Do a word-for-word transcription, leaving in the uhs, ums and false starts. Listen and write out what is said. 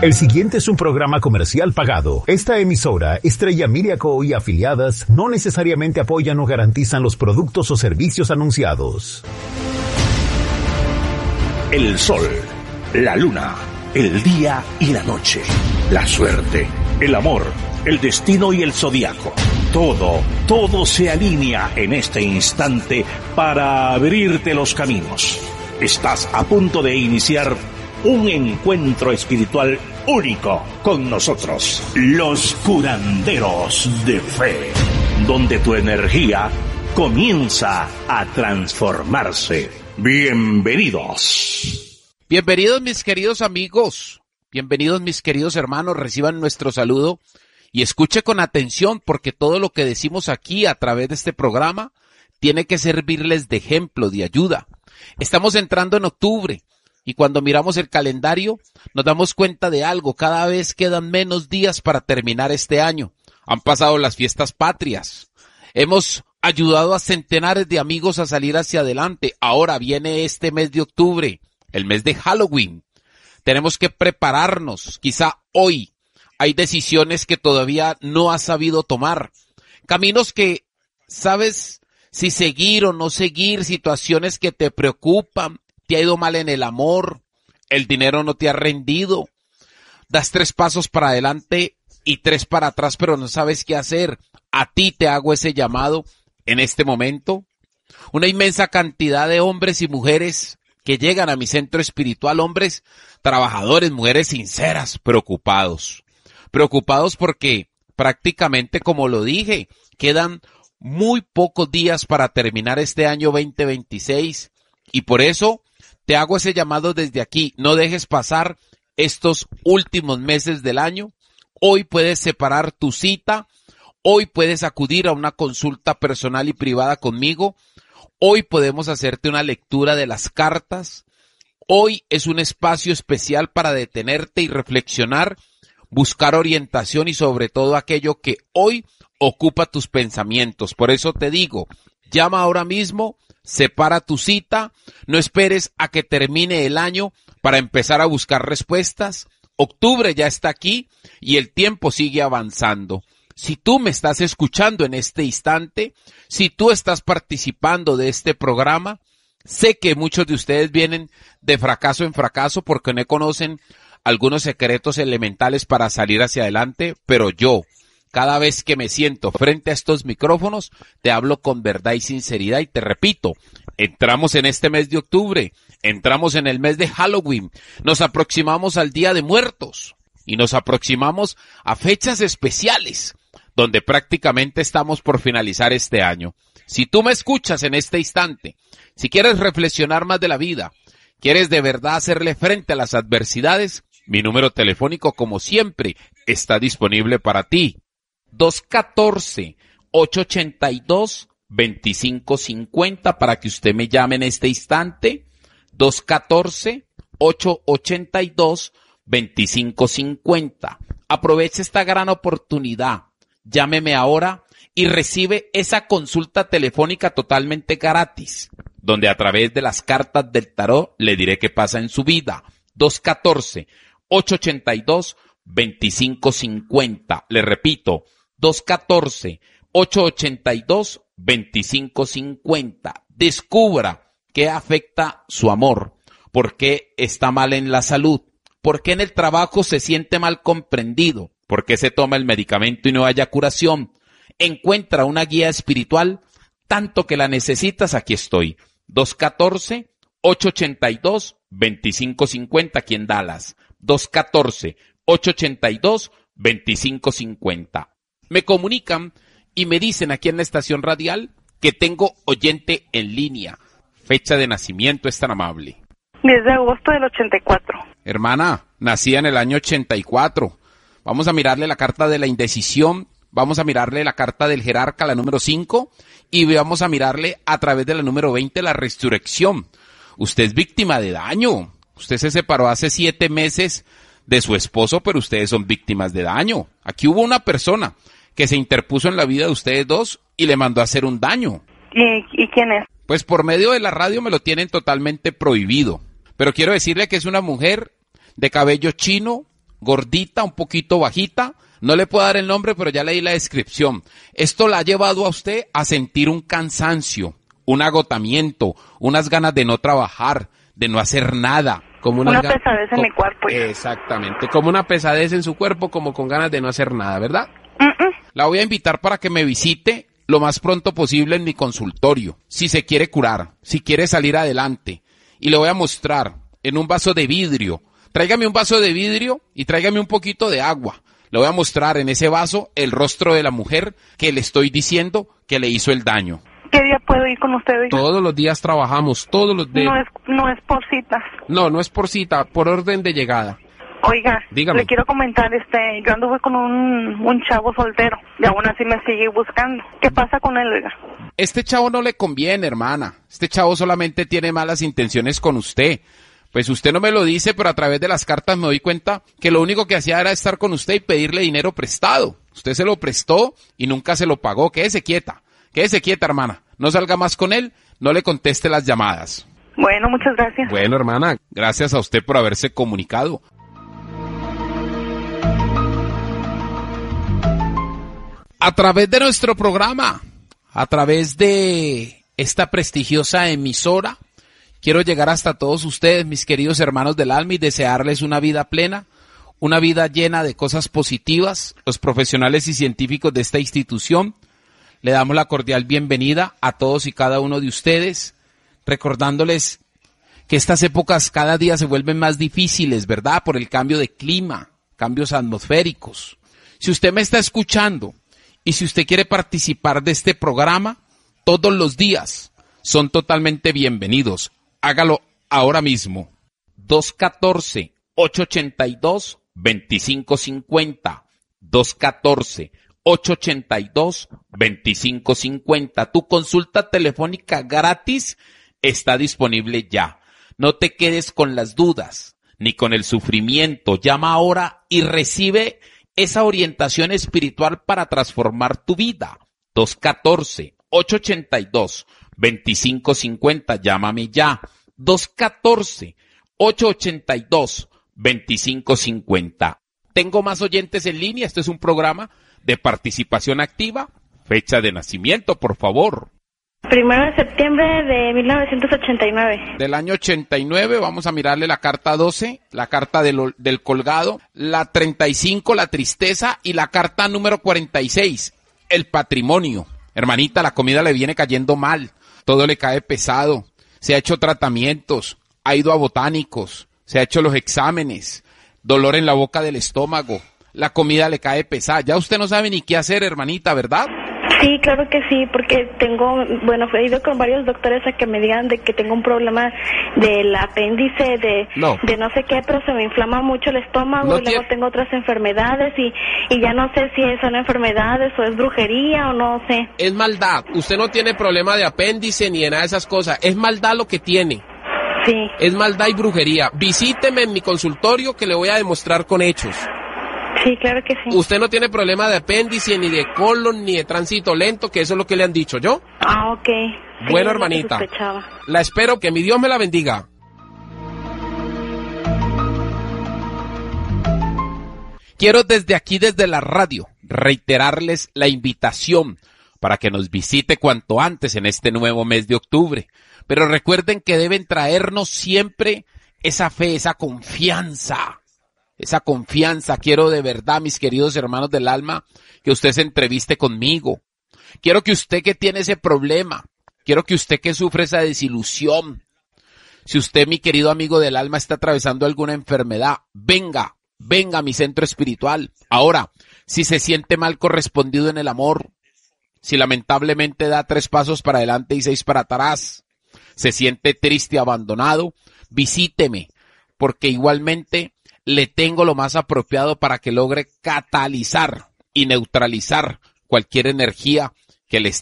El siguiente es un programa comercial pagado. Esta emisora, Estrella Miriaco y afiliadas, no necesariamente apoyan o garantizan los productos o servicios anunciados. El sol, la luna, el día y la noche, la suerte, el amor, el destino y el zodiaco. Todo, todo se alinea en este instante para abrirte los caminos. Estás a punto de iniciar un encuentro espiritual único con nosotros, los curanderos de fe, donde tu energía comienza a transformarse. Bienvenidos. Bienvenidos mis queridos amigos, bienvenidos mis queridos hermanos, reciban nuestro saludo y escuche con atención porque todo lo que decimos aquí a través de este programa tiene que servirles de ejemplo, de ayuda. Estamos entrando en octubre. Y cuando miramos el calendario, nos damos cuenta de algo. Cada vez quedan menos días para terminar este año. Han pasado las fiestas patrias. Hemos ayudado a centenares de amigos a salir hacia adelante. Ahora viene este mes de octubre, el mes de Halloween. Tenemos que prepararnos. Quizá hoy hay decisiones que todavía no has sabido tomar. Caminos que sabes si seguir o no seguir, situaciones que te preocupan. Te ha ido mal en el amor, el dinero no te ha rendido, das tres pasos para adelante y tres para atrás, pero no sabes qué hacer. A ti te hago ese llamado en este momento. Una inmensa cantidad de hombres y mujeres que llegan a mi centro espiritual, hombres trabajadores, mujeres sinceras, preocupados. Preocupados porque prácticamente, como lo dije, quedan muy pocos días para terminar este año veinte veintiséis y por eso te hago ese llamado desde aquí. No dejes pasar estos últimos meses del año. Hoy puedes separar tu cita. Hoy puedes acudir a una consulta personal y privada conmigo. Hoy podemos hacerte una lectura de las cartas. Hoy es un espacio especial para detenerte y reflexionar, buscar orientación y sobre todo aquello que hoy ocupa tus pensamientos. Por eso te digo, llama ahora mismo. Separa tu cita, no esperes a que termine el año para empezar a buscar respuestas. Octubre ya está aquí y el tiempo sigue avanzando. Si tú me estás escuchando en este instante, si tú estás participando de este programa, sé que muchos de ustedes vienen de fracaso en fracaso porque no conocen algunos secretos elementales para salir hacia adelante, pero yo, cada vez que me siento frente a estos micrófonos, te hablo con verdad y sinceridad y te repito, entramos en este mes de octubre, entramos en el mes de Halloween, nos aproximamos al Día de Muertos y nos aproximamos a fechas especiales donde prácticamente estamos por finalizar este año. Si tú me escuchas en este instante, si quieres reflexionar más de la vida, quieres de verdad hacerle frente a las adversidades, mi número telefónico como siempre está disponible para ti. dos uno cuatro, ocho ocho dos, dos cinco cinco cero para que usted me llame en este instante. dos uno cuatro, ocho ocho dos, dos cinco cinco cero. Aproveche esta gran oportunidad. Llámeme ahora y recibe esa consulta telefónica totalmente gratis, donde a través de las cartas del tarot le diré qué pasa en su vida. dos uno cuatro, ocho ocho dos, dos cinco cinco cero. Le repito, dos uno cuatro, ocho ocho dos, dos cinco cinco cero. Descubra qué afecta su amor, por qué está mal en la salud, por qué en el trabajo se siente mal comprendido, por qué se toma el medicamento y no haya curación. Encuentra una guía espiritual, tanto que la necesitas, aquí estoy. dos uno cuatro, ocho ocho dos, dos cinco cinco cero aquí en Dallas. dos uno cuatro, ocho ocho dos, dos cinco cinco cero. Me comunican y me dicen aquí en la estación radial que tengo oyente en línea. Fecha de nacimiento es tan amable. diez de agosto del ochenta y cuatro. Hermana, nacida en el año ochenta y cuatro. Vamos a mirarle la carta de la indecisión, vamos a mirarle la carta del jerarca, la número cinco, y vamos a mirarle a través de la número veinte, la resurrección. Usted es víctima de daño. Usted se separó hace siete meses de su esposo, pero ustedes son víctimas de daño. Aquí hubo una persona que se interpuso en la vida de ustedes dos y le mandó a hacer un daño. ¿Y, y quién es? Pues por medio de la radio me lo tienen totalmente prohibido. Pero quiero decirle que es una mujer de cabello chino, gordita, un poquito bajita. No le puedo dar el nombre, pero ya leí la descripción. Esto la ha llevado a usted a sentir un cansancio, un agotamiento, unas ganas de no trabajar, de no hacer nada. Como una, una ga- pesadez en co- mi cuerpo. Ya. Exactamente, como una pesadez en su cuerpo, como con ganas de no hacer nada, ¿verdad? Mm-mm. La voy a invitar para que me visite lo más pronto posible en mi consultorio. Si se quiere curar, si quiere salir adelante. Y le voy a mostrar en un vaso de vidrio. Tráigame un vaso de vidrio y tráigame un poquito de agua. Le voy a mostrar en ese vaso el rostro de la mujer que le estoy diciendo que le hizo el daño. ¿Qué día puedo ir con usted? Oiga? Todos los días trabajamos, todos los días. No es, no es por citas. No, no es por cita, por orden de llegada. Oiga, Dígame. le quiero comentar, este, yo anduve con un, un chavo soltero y aún así me sigue buscando. ¿Qué pasa con él, oiga? Este chavo no le conviene, hermana. Este chavo solamente tiene malas intenciones con usted. Pues usted no me lo dice, pero a través de las cartas me doy cuenta que lo único que hacía era estar con usted y pedirle dinero prestado. Usted se lo prestó y nunca se lo pagó. Quédese quieta, quédese quieta, hermana. No salga más con él, no le conteste las llamadas. Bueno, muchas gracias. Bueno, hermana, Gracias a usted por haberse comunicado. A través de nuestro programa, a través de esta prestigiosa emisora, quiero llegar hasta todos ustedes, mis queridos hermanos del alma, y desearles una vida plena, una vida llena de cosas positivas. Los profesionales y científicos de esta institución, le damos la cordial bienvenida a todos y cada uno de ustedes, recordándoles que estas épocas cada día se vuelven más difíciles, ¿verdad? Por el cambio de clima, cambios atmosféricos. Si usted me está escuchando y si usted quiere participar de este programa, todos los días son totalmente bienvenidos. Hágalo ahora mismo. dos uno cuatro, ocho ocho dos, dos cinco cinco cero. dos uno cuatro, ocho ocho dos, dos cinco cinco cero. Tu consulta telefónica gratis está disponible ya. No te quedes con las dudas ni con el sufrimiento. Llama ahora y recibe esa orientación espiritual para transformar tu vida. dos uno cuatro, ocho ocho dos, dos cinco cinco cero. Llámame ya. dos uno cuatro, ocho ocho dos, dos cinco cinco cero. Tengo más oyentes en línea. Este es un programa de participación activa. Fecha de nacimiento, por favor. Primero de septiembre de mil novecientos ochenta y nueve. Del año ochenta y nueve, vamos a mirarle la carta doce, la carta del, del colgado, la treinta y cinco, la tristeza, y la carta número cuarenta y seis, el patrimonio. Hermanita, la comida le viene cayendo mal, todo le cae pesado, se ha hecho tratamientos, ha ido a botánicos, se ha hecho los exámenes, dolor en la boca del estómago, la comida le cae pesada. Ya usted no sabe ni qué hacer, hermanita, ¿verdad? Sí, claro que sí, porque tengo, bueno, he ido con varios doctores a que me digan de que tengo un problema del apéndice, de No. de no sé qué, pero se me inflama mucho el estómago No y luego tiene- tengo otras enfermedades y, y ya no sé si son enfermedades o es brujería o no sé. es maldad. Usted no tiene problema de apéndice ni de nada de esas cosas. Es maldad lo que tiene. Sí, Es maldad y brujería. Visíteme en mi consultorio que le voy a demostrar con hechos. sí, claro que sí. Usted no tiene problema de apéndice, ni de colon, ni de tránsito lento, que eso es lo que le han dicho, ¿yo? Ah, ok. Sí, Bueno, es lo que hermanita. sospechaba. La espero, que mi Dios me la bendiga. Quiero desde aquí, desde la radio, reiterarles la invitación para que nos visite cuanto antes en este nuevo mes de octubre. Pero recuerden que deben traernos siempre esa fe, esa confianza. Esa confianza. Quiero de verdad, mis queridos hermanos del alma, que usted se entreviste conmigo. Quiero que usted que tiene ese problema, quiero que usted que sufre esa desilusión, si usted, mi querido amigo del alma, está atravesando alguna enfermedad, venga, venga a mi centro espiritual. Ahora, si se siente mal correspondido en el amor, si lamentablemente da tres pasos para adelante y seis para atrás, se siente triste, abandonado, visíteme, porque igualmente le tengo lo más apropiado para que logre catalizar y neutralizar cualquier energía que le esté